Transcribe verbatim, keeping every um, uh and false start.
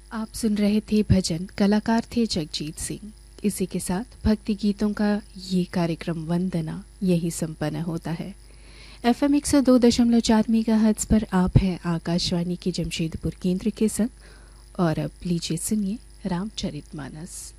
आप सुन रहे थे भजन, कलाकार थे जगजीत सिंह। इसी के साथ भक्ति गीतों का ये कार्यक्रम वंदना यही संपन्न होता है। एफ एम एक सौ दो दशमलव चार मेगा हर्ट्ज पर आप हैं आकाशवाणी के जमशेदपुर केंद्र के संग। और अब लीजिए सुनिए रामचरितमानस।